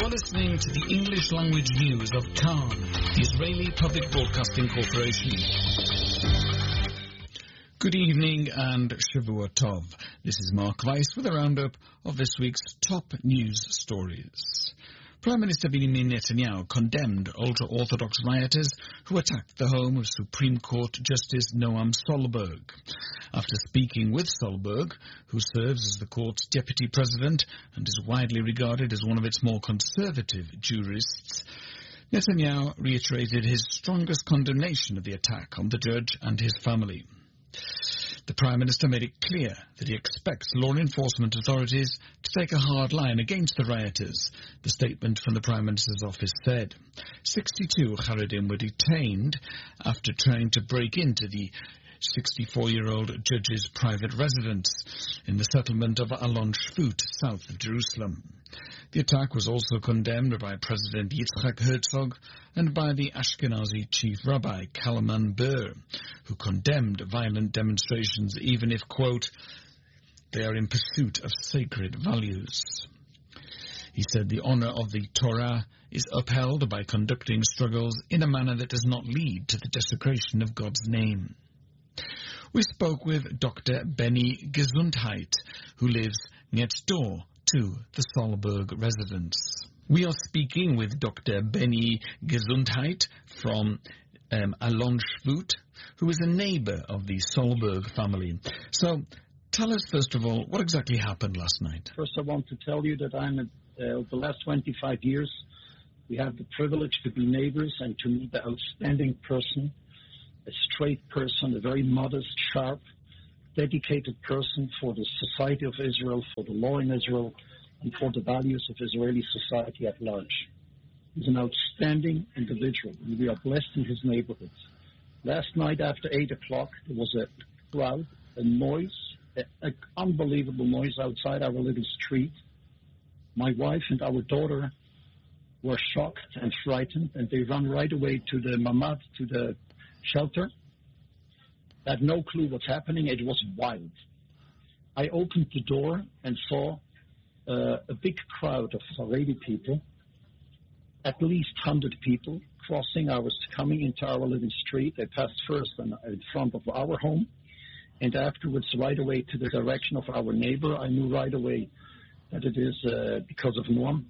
You're listening to the English language news of Khan, the Israeli Public Broadcasting Corporation. Good evening and Shavua Tov. This is Mark Weiss with a roundup of this week's top news stories. Prime Minister Benjamin Netanyahu condemned ultra-Orthodox rioters who attacked the home of Supreme Court Justice Noam Solberg. After speaking with Solberg, who serves as the court's deputy president and is widely regarded as one of its more conservative jurists, Netanyahu reiterated his strongest condemnation of the attack on the judge and his family. The Prime Minister made it clear that he expects law enforcement authorities to take a hard line against the rioters, the statement from the Prime Minister's office said. 62 Haredim were detained after trying to break into the 64-year-old judge's private residence in the settlement of Alon Shvut, south of Jerusalem. The attack was also condemned by President Yitzhak Herzog and by the Ashkenazi chief rabbi, Kalman Ber, who condemned violent demonstrations even if, quote, they are in pursuit of sacred values. He said the honor of the Torah is upheld by conducting struggles in a manner that does not lead to the desecration of God's name. We spoke with Dr. Benny Gesundheit, who lives next door to the Solberg residence. We are speaking with Dr. Benny Gesundheit from Alon Shvut, who is a neighbor of the Solberg family. So, tell us first of all, what exactly happened last night? First, I want to tell you that the last 25 years, we have the privilege to be neighbors and to meet the outstanding person, a straight person, a very modest, sharp, dedicated person for the society of Israel, for the law in Israel, and for the values of Israeli society at large. He's an outstanding individual, and we are blessed in his neighborhood. Last night after 8 o'clock, there was a crowd, a noise, an unbelievable noise outside our little street. My wife and our daughter were shocked and frightened, and they ran right away to the mamad, to the shelter. Had no clue what's happening. It was wild. I opened the door and saw a big crowd of Haredi people, at least 100 people, coming into our little street. They passed first in front of our home, and afterwards right away to the direction of our neighbor. I knew right away that it is because of Noam.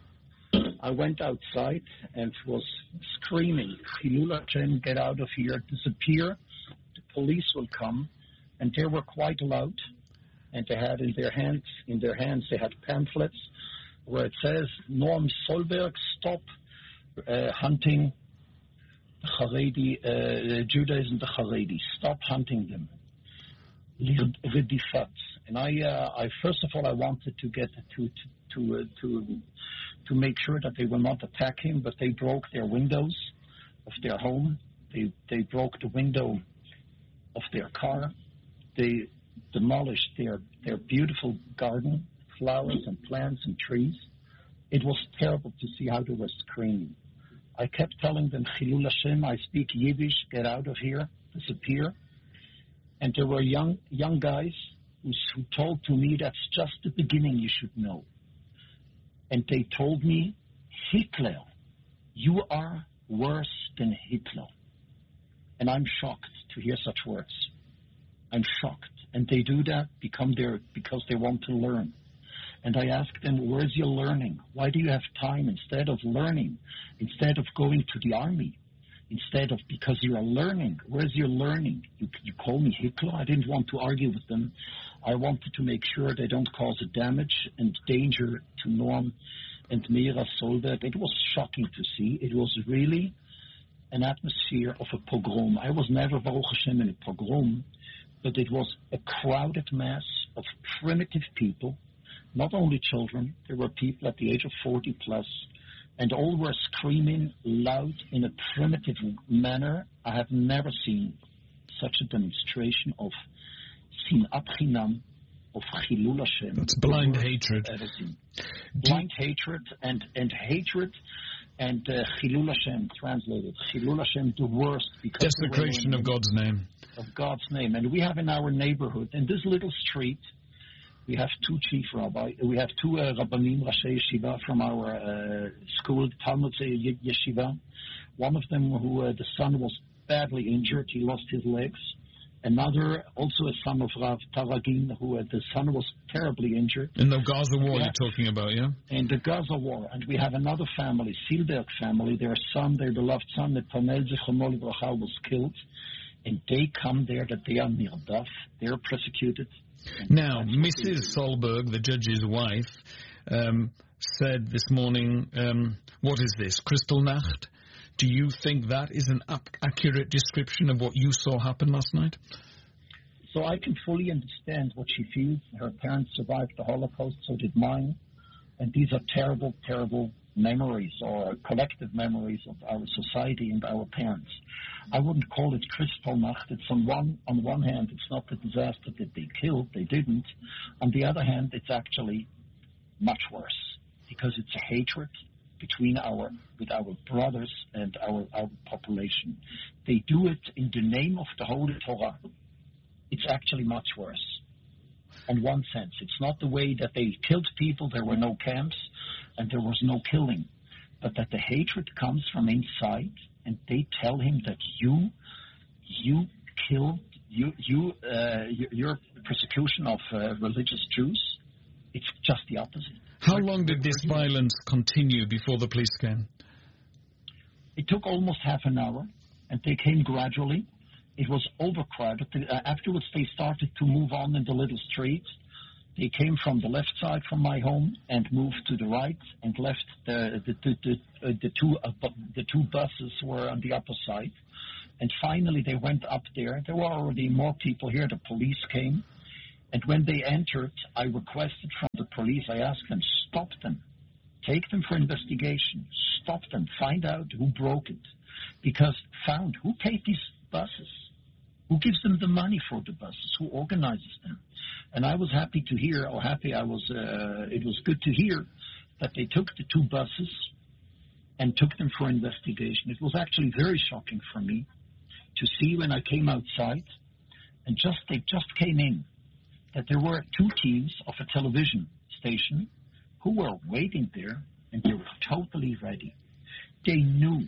I went outside and was screaming, Chilul Hashem, get out of here, disappear. Police will come, and they were quite loud, and they had in their hands they had pamphlets where it says, Noam Solberg, stop hunting the Haredi, Judaism, the Haredi, stop hunting them. And I first of all, I wanted to get to make sure that they will not attack him, but they broke their windows of their home. They broke the window of their car. They demolished their beautiful garden, flowers and plants and trees. It was terrible to see how they were screaming. I kept telling them, Chilul Hashem, I speak Yiddish, get out of here, disappear. And there were young guys who told to me, that's just the beginning, you should know. And they told me, Hitler, you are worse than Hitler. And I'm shocked to hear such words. I'm shocked. And they do that because they want to learn. And I ask them, where's your learning? Why do you have time instead of learning, instead of going to the army, because you are learning? Where's your learning? You call me Hitler? I didn't want to argue with them. I wanted to make sure they don't cause a damage and danger to Noam and Meira Solberg. It was shocking to see. It was really an atmosphere of a pogrom. I was never, Baruch Hashem, in a pogrom, but it was a crowded mass of primitive people, not only children. There were people at the age of 40 plus, and all were screaming loud in a primitive manner. I have never seen such a demonstration of sinat chinam, of Chilul Hashem. That's blind hatred. Blind hatred and hatred. And Chilul Hashem, translated. Chilul Hashem, the worst. Desecration of God's name. Of God's name. And we have in our neighborhood, in this little street, We have two chief rabbis. We have two rabbanim, Rashi Yeshiva from our school, Talmud Yeshiva. One of them, who the son was badly injured, he lost his legs. Another, also a son of Rav Taragin, who the son was terribly injured. In the Gaza war you're talking about, yeah? In the Gaza war. And we have another family, Silberg family. Their son, their beloved son, Netanel Zichrono Livracha, was killed. And they come there that they are nirdaf. They are persecuted. Now, Mrs. Solberg, the judge's wife, said this morning, what is this, Kristallnacht? Do you think that is an accurate description of what you saw happen last night? So I can fully understand what she feels. Her parents survived the Holocaust, so did mine. And these are terrible, terrible memories, or collective memories of our society and our parents. I wouldn't call it Kristallnacht. It's on one hand, it's not the disaster that they killed, they didn't. On the other hand, it's actually much worse, because it's a hatred with our brothers and our population. They do it in the name of the Holy Torah. It's actually much worse. In one sense, it's not the way that they killed people, there were no camps, and there was no killing, but that the hatred comes from inside, and they tell him that you killed, your persecution of religious Jews. It's just the opposite. How long did this violence continue before the police came? It took almost half an hour, and they came gradually. It was overcrowded. Afterwards, they started to move on in the little streets. They came from the left side from my home and moved to the right and left the two buses were on the upper side. And finally, they went up there. There were already more people here. The police came. And when they entered, I requested from the police, I asked them, stop them. Take them for investigation. Stop them. Find out who broke it. Because who paid these buses? Who gives them the money for the buses? Who organizes them? And I was happy to hear, it was good to hear that they took the two buses and took them for investigation. It was actually very shocking for me to see when I came outside, and they just came in, that there were two teams of a television station who were waiting there, and they were totally ready. They knew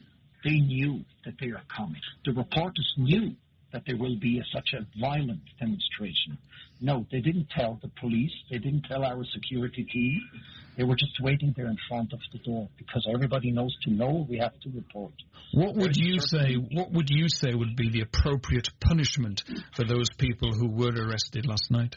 that they are coming. The reporters knew that there will be such a violent demonstration. No, they didn't tell the police. They didn't tell our security team. They were just waiting there in front of the door, because everybody knows to know we have to report. What would you say would be the appropriate punishment for those people who were arrested last night?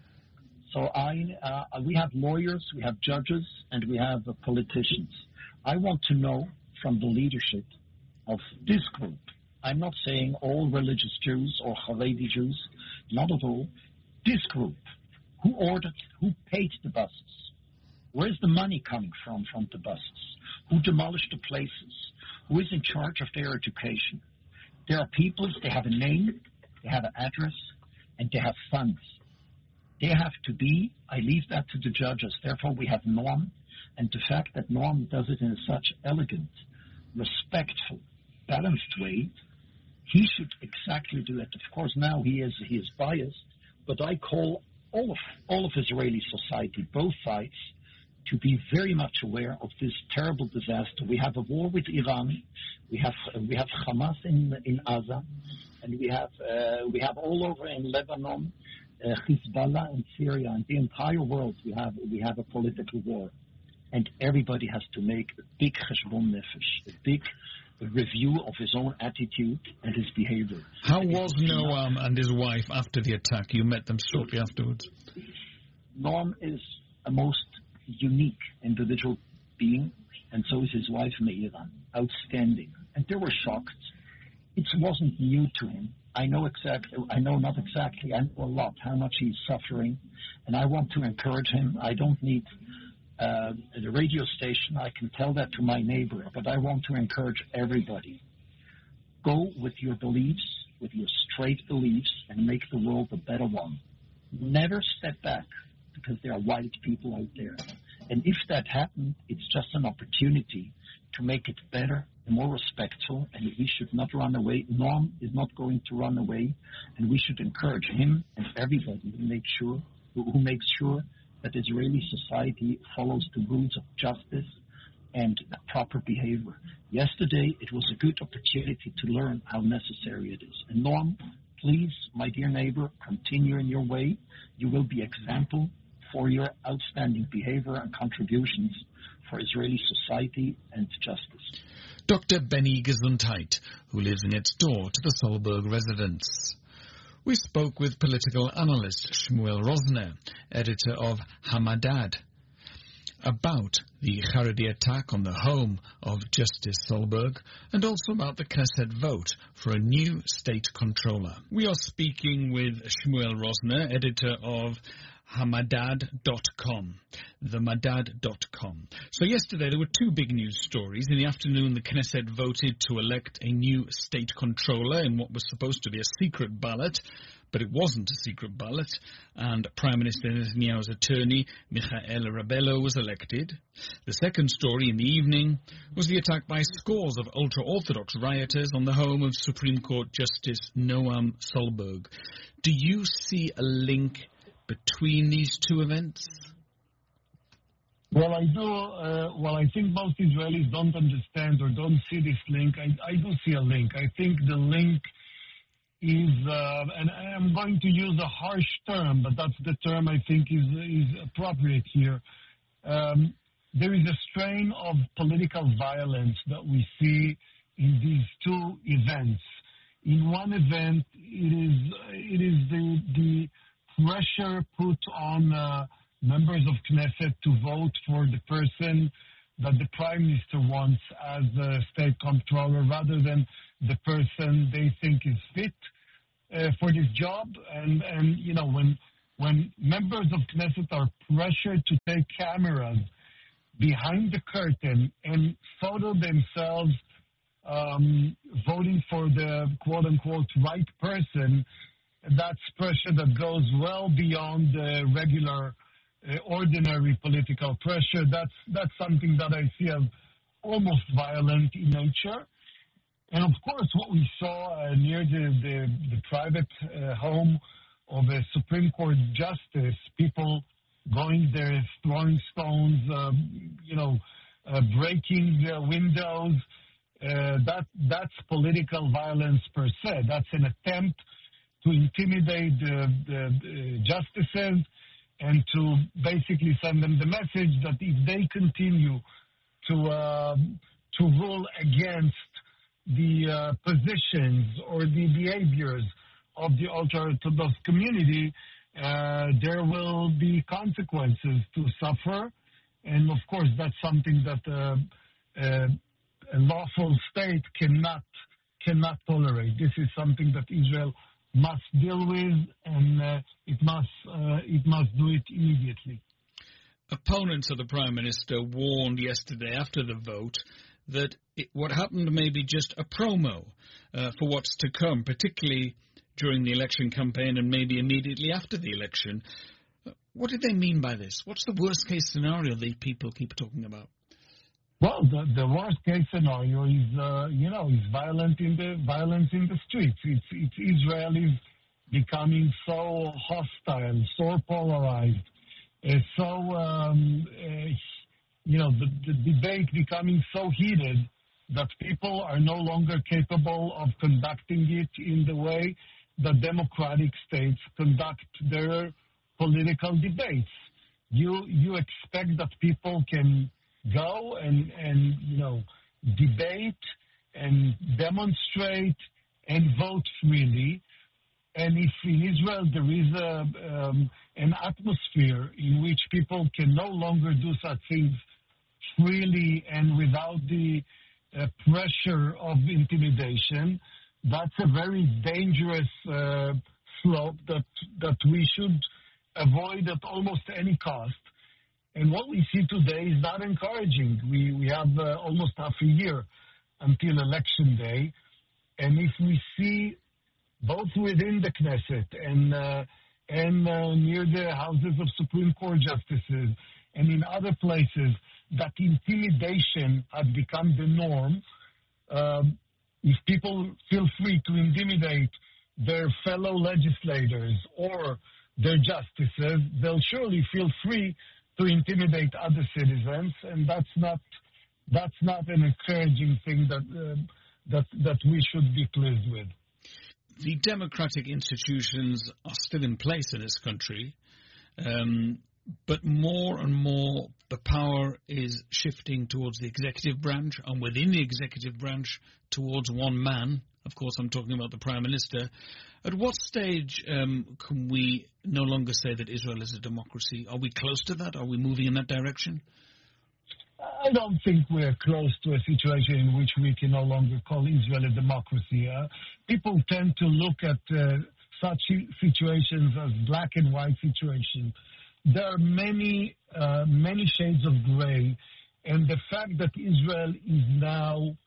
So we have lawyers, we have judges, and we have politicians. I want to know from the leadership of this group. I'm not saying all religious Jews or Haredi Jews, not at all. This group, who paid the buses? Where is the money coming from the buses? Who demolished the places? Who is in charge of their education? There are people, they have a name, they have an address, and they have funds. They have to be, I leave that to the judges. Therefore, we have Norm, and the fact that Norm does it in such elegant, respectful, balanced way, he should exactly do it. Of course, now he is biased, but I call all of Israeli society, both sides, to be very much aware of this terrible disaster. We have a war with Iran, we have Hamas in Gaza, and we have all over in Lebanon, Hezbollah in Syria, and the entire world. We have a political war, and everybody has to make a big cheshbon nefesh, a big review of his own attitude and his behavior. How was Noam and his wife after the attack? You met them shortly afterwards. Noam is a most unique individual being, and so is his wife Meira. Outstanding. And they were shocked. It wasn't new to him. I know not exactly, I know a lot how much he's suffering, and I want to encourage him. I don't need the radio station. I can tell that to my neighbor, but I want to encourage everybody. Go with your beliefs, with your straight beliefs, and make the world a better one. Never step back, because there are wild people out there. And if that happens, it's just an opportunity to make it better and more respectful, and we should not run away. Norm is not going to run away, and we should encourage him and everybody who makes sure that Israeli society follows the rules of justice and proper behavior. Yesterday, it was a good opportunity to learn how necessary it is. And Noam, please, my dear neighbor, continue in your way. You will be example for your outstanding behavior and contributions for Israeli society and justice. Dr. Benny Gesundheit, who lives next door to the Solberg residence. We spoke with political analyst Shmuel Rosner, editor of Hamadad, about the Haredi attack on the home of Justice Solberg and also about the Knesset vote for a new state controller. We are speaking with Shmuel Rosner, editor of Hamadad.com, themadad.com. So yesterday there were two big news stories. In the afternoon, the Knesset voted to elect a new state controller in what was supposed to be a secret ballot, but it wasn't a secret ballot, and Prime Minister Netanyahu's attorney, Michael Rabello, was elected. The second story in the evening was the attack by scores of ultra-Orthodox rioters on the home of Supreme Court Justice Noam Solberg. Do you see a link between these two events? Well, I do. I think most Israelis don't understand or don't see this link. I do see a link. I think the link is, and I'm going to use a harsh term, but that's the term I think is appropriate here. There is a strain of political violence that we see in these two events. In one event, it is the pressure put on members of Knesset to vote for the person that the Prime Minister wants as a state controller rather than the person they think is fit for this job. And you know, when members of Knesset are pressured to take cameras behind the curtain and photo themselves voting for the quote-unquote right person, that's pressure that goes well beyond the regular, ordinary political pressure. That's something that I see as almost violent in nature. And of course, what we saw near the private home of a Supreme Court justice, people going there, throwing stones, breaking the windows, that's political violence per se. That's an attempt to intimidate the justices and to basically send them the message that if they continue to rule against the positions or the behaviors of the ultra-Orthodox community, there will be consequences to suffer. And of course, that's something that a lawful state cannot tolerate. This is something that Israel must deal with, and it must do it immediately. Opponents of the Prime Minister warned yesterday after the vote that what happened may be just a promo for what's to come, particularly during the election campaign and maybe immediately after the election. What did they mean by this? What's the worst-case scenario these people keep talking about? Well, the worst-case scenario is violence in the streets. It's Israelis becoming so hostile, so polarized, the debate becoming so heated that people are no longer capable of conducting it in the way that democratic states conduct their political debates. You expect that people can go and debate and demonstrate and vote freely. And if in Israel there is an atmosphere in which people can no longer do such things freely and without the pressure of intimidation, that's a very dangerous slope that we should avoid at almost any cost. And what we see today is not encouraging. We have almost half a year until election day. And if we see both within the Knesset and near the houses of Supreme Court justices and in other places that intimidation has become the norm, if people feel free to intimidate their fellow legislators or their justices, they'll surely feel free to intimidate other citizens, and that's not an encouraging thing that we should be pleased with. The democratic institutions are still in place in this country, but more and more the power is shifting towards the executive branch, and within the executive branch towards one man. Of course, I'm talking about the Prime Minister. At what stage can we no longer say that Israel is a democracy? Are we close to that? Are we moving in that direction? I don't think we're close to a situation in which we can no longer call Israel a democracy. People tend to look at such situations as black and white situations. There are many shades of gray, and the fact that Israel is now,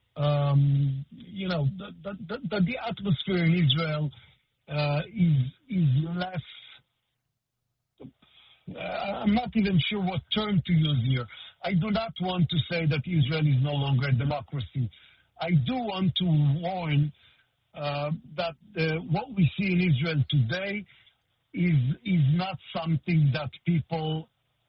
the atmosphere in Israel is less. I'm not even sure what term to use here. I do not want to say that Israel is no longer a democracy. I do want to warn that what we see in Israel today is not something that people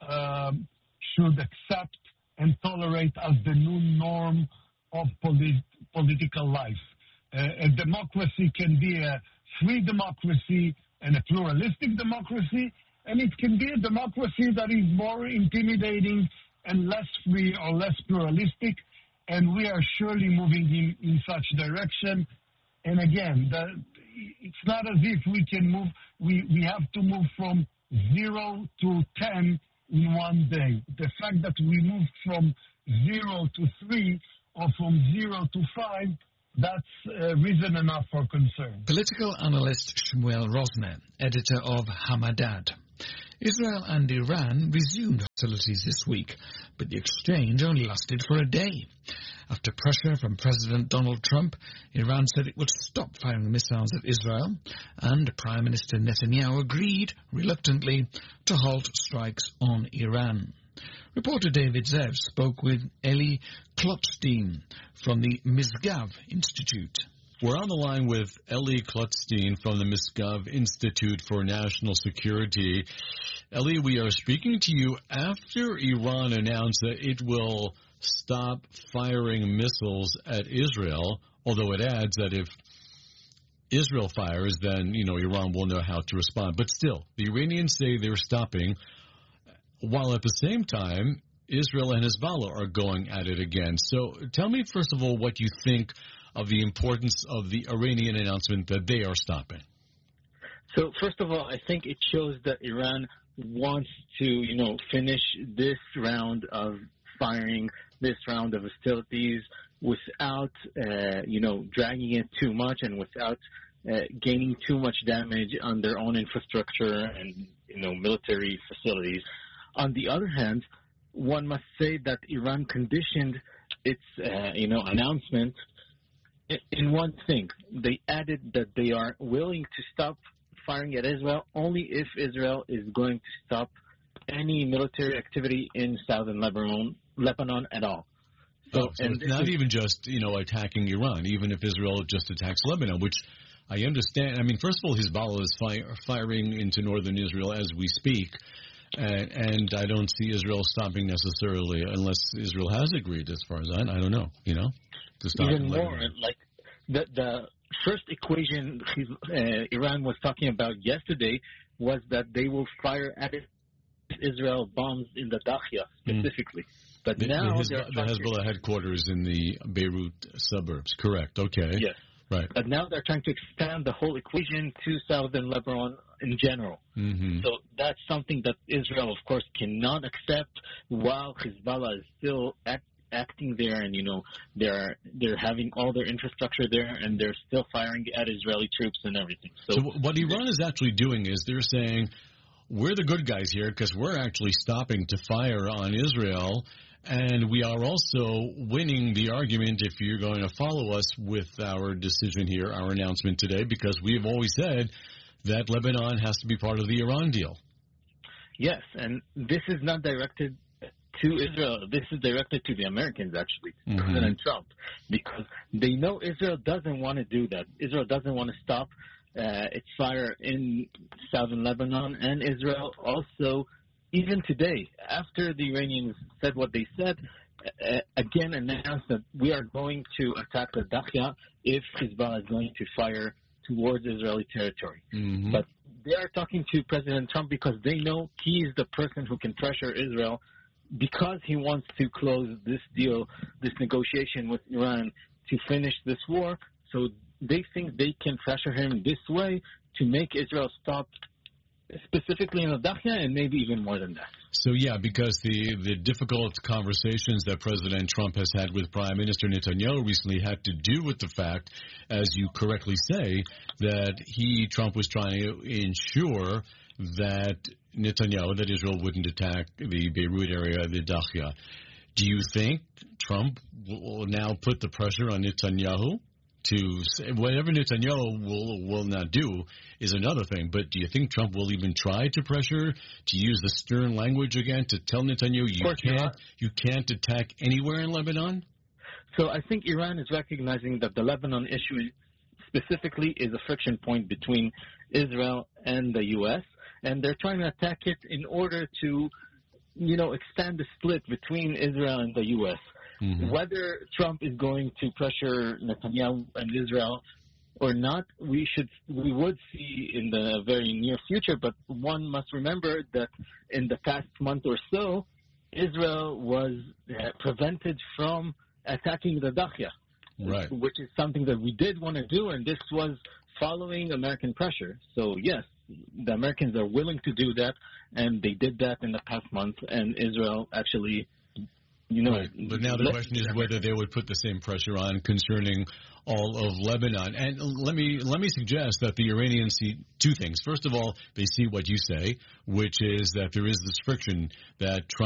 should accept and tolerate as the new norm of political life. A democracy can be a free democracy and a pluralistic democracy, and it can be a democracy that is more intimidating and less free or less pluralistic, and we are surely moving in such direction. And again, it's not as if we can move, we have to move from 0 to 10 in one day. The fact that we moved from 0 to 3 or from 0 to 5, that's reason enough for concern. Political analyst Shmuel Rosner, editor of Hamadad. Israel and Iran resumed hostilities this week, but the exchange only lasted for a day. After pressure from President Donald Trump, Iran said it would stop firing missiles at Israel, and Prime Minister Netanyahu agreed, reluctantly, to halt strikes on Iran. Reporter David Zev spoke with Eli Klotstein from the Misgav Institute. We're on the line with Eli Klotstein from the Misgav Institute for National Security. Eli, we are speaking to you after Iran announced that it will stop firing missiles at Israel, although it adds that if Israel fires, then, Iran will know how to respond. But still, the Iranians say they're stopping, while at the same time, Israel and Hezbollah are going at it again. So tell me, first of all, what you think of the importance of the Iranian announcement that they are stopping. So, first of all, I think it shows that Iran wants to, finish this round of firing, this round of hostilities without, dragging it too much and without gaining too much damage on their own infrastructure and, military facilities. On the other hand, one must say that Iran conditioned its, announcement in one thing. They added that they are willing to stop firing at Israel only if Israel is going to stop any military activity in southern Lebanon at all. So it's not even just, attacking Iran, even if Israel just attacks Lebanon, which I understand. I mean, first of all, Hezbollah is firing into northern Israel as we speak, and I don't see Israel stopping necessarily unless Israel has agreed, as far as I don't know, to stop even Lebanon. More, like the first equation Iran was talking about yesterday was that they will fire at Israel bombs in the Dakhia specifically. But now the Hezbollah headquarters in the Beirut suburbs. Correct. Okay. Yes. Right. But now they're trying to expand the whole equation to southern Lebanon in general. Mm-hmm. So that's something that Israel, of course, cannot accept while Hezbollah is still acting there, and they're having all their infrastructure there, and they're still firing at Israeli troops and everything. So what Iran is actually doing is they're saying, we're the good guys here because we're actually stopping to fire on Israel, and we are also winning the argument, if you're going to follow us with our decision here, our announcement today, because we've always said that Lebanon has to be part of the Iran deal. Yes, and this is not directed to Israel. This is directed to the Americans, actually, President Trump, because they know Israel doesn't want to do that. Israel doesn't want to stop its fire in southern Lebanon, and Israel also, even today, after the Iranians said what they said, again announced that we are going to attack the Dahya if Hezbollah is going to fire towards Israeli territory. Mm-hmm. But they are talking to President Trump because they know he is the person who can pressure Israel because he wants to close this deal, this negotiation with Iran to finish this war. So they think they can pressure him this way to make Israel stop, specifically in the Dahya, and maybe even more than that. So, yeah, because the difficult conversations that President Trump has had with Prime Minister Netanyahu recently had to do with the fact, as you correctly say, that Trump was trying to ensure that Netanyahu, that Israel wouldn't attack the Beirut area, the Dahya. Do you think Trump will now put the pressure on Netanyahu to say, whatever Netanyahu will not do is another thing, but do you think Trump will even try to pressure, to use the stern language again, to tell Netanyahu you can't attack anywhere in Lebanon? So I think Iran is recognizing that the Lebanon issue specifically is a friction point between Israel and the U.S., and they're trying to attack it in order to, expand the split between Israel and the U.S. Mm-hmm. Whether Trump is going to pressure Netanyahu and Israel or not, we would see in the very near future. But one must remember that in the past month or so, Israel was prevented from attacking the Dahya, right, which is something that we did want to do, and this was following American pressure. So yes, the Americans are willing to do that, and they did that in the past month, and Israel actually, right. But now the question is whether they would put the same pressure on concerning all of Lebanon. And let me suggest that the Iranians see two things. First of all, they see what you say, which is that there is this friction that Trump